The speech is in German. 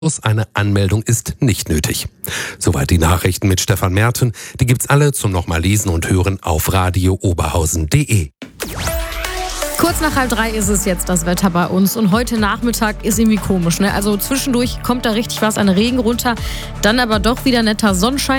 Eine Anmeldung ist nicht nötig. Soweit die Nachrichten mit Stefan Merten. Die gibt's alle zum nochmal lesen und hören auf radiooberhausen.de. Kurz nach 2:30 ist es jetzt das Wetter bei uns und heute Nachmittag ist irgendwie komisch, ne? Also zwischendurch kommt da richtig was an Regen runter, dann aber doch wieder netter Sonnenschein.